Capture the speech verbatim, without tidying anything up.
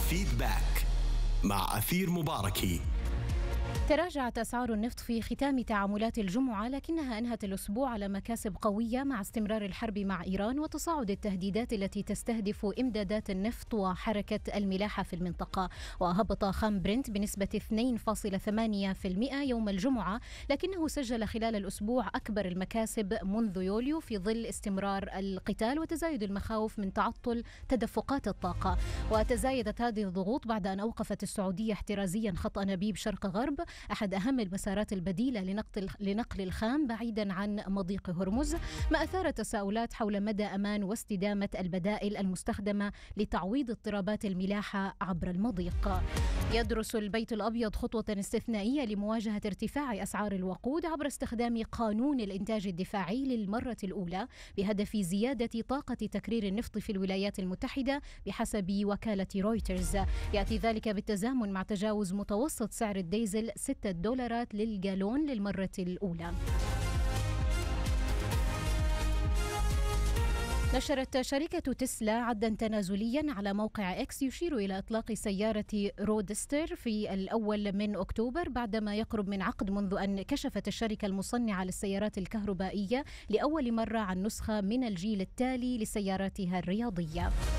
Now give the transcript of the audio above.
فيدباك مع أثير مباركي. تراجعت أسعار النفط في ختام تعاملات الجمعة، لكنها أنهت الأسبوع على مكاسب قوية مع استمرار الحرب مع إيران وتصاعد التهديدات التي تستهدف إمدادات النفط وحركة الملاحة في المنطقة. وهبط خام برنت بنسبة اثنين فاصلة ثمانية بالمئة يوم الجمعة، لكنه سجل خلال الأسبوع أكبر المكاسب منذ يوليو في ظل استمرار القتال وتزايد المخاوف من تعطل تدفقات الطاقة. وتزايدت هذه الضغوط بعد أن أوقفت السعودية احترازيا خط أنابيب شرق غرب، أحد أهم المسارات البديلة لنقل لنقل الخام بعيدا عن مضيق هرمز، ما أثار تساؤلات حول مدى أمان واستدامة البدائل المستخدمة لتعويض اضطرابات الملاحة عبر المضيق. يدرس البيت الأبيض خطوة استثنائية لمواجهة ارتفاع أسعار الوقود عبر استخدام قانون الإنتاج الدفاعي للمرة الأولى بهدف زيادة طاقة تكرير النفط في الولايات المتحدة بحسب وكالة رويترز. يأتي ذلك بالتزامن مع تجاوز متوسط سعر الديزل ستة دولارات للجالون للمرة الأولى. نشرت شركة تسلا عداً تنازلياً على موقع إكس يشير إلى إطلاق سيارة رودستر في الأول من أكتوبر، بعدما يقرب من عقد منذ أن كشفت الشركة المصنعة للسيارات الكهربائية لأول مرة عن نسخة من الجيل التالي لسياراتها الرياضية.